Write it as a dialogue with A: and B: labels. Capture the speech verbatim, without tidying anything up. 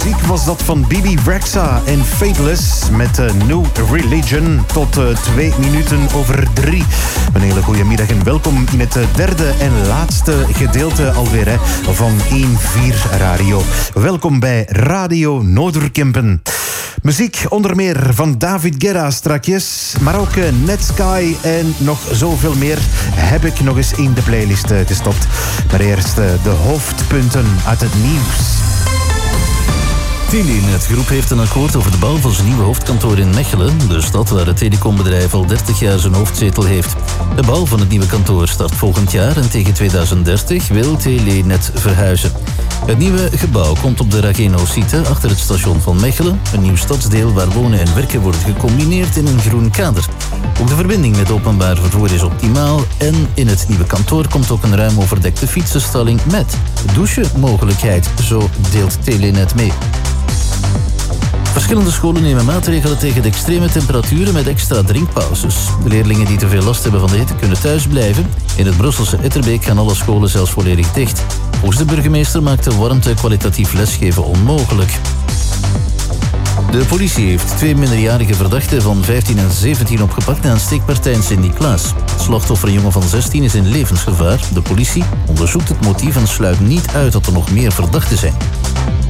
A: muziek was dat van Bibi Rexha en Fateless met uh, New Religion tot uh, twee minuten over drie. Een hele goede middag en welkom in het derde en laatste gedeelte alweer hè, van één vier Radio. Welkom bij Radio Noorderkempen. Muziek onder meer van David Guetta strakjes, maar ook uh, Netsky en nog zoveel meer heb ik nog eens in de playlist uh, gestopt. Maar eerst uh, de hoofdpunten uit het nieuws.
B: Telenet Groep heeft een akkoord over de bouw van zijn nieuwe hoofdkantoor in Mechelen, de stad waar het telecombedrijf al dertig jaar zijn hoofdzetel heeft. De bouw van het nieuwe kantoor start volgend jaar en tegen tweeduizend dertig wil Telenet verhuizen. Het nieuwe gebouw komt op de Rageno-site achter het station van Mechelen, een nieuw stadsdeel waar wonen en werken worden gecombineerd in een groen kader. Ook de verbinding met openbaar vervoer is optimaal en in het nieuwe kantoor komt ook een ruim overdekte fietsenstalling met douchemogelijkheid, zo deelt Telenet mee. Verschillende scholen nemen maatregelen tegen de extreme temperaturen met extra drinkpauzes. De leerlingen die te veel last hebben van de hitte kunnen thuis blijven. In het Brusselse Etterbeek gaan alle scholen zelfs volledig dicht. Volgens de burgemeester maakt de warmte kwalitatief lesgeven onmogelijk. De politie heeft twee minderjarige verdachten van vijftien en zeventien opgepakt na een steekpartij in Sint-Niklaas. Het slachtoffer, een jongen van zestien, is in levensgevaar. De politie onderzoekt het motief en sluit niet uit dat er nog meer verdachten zijn.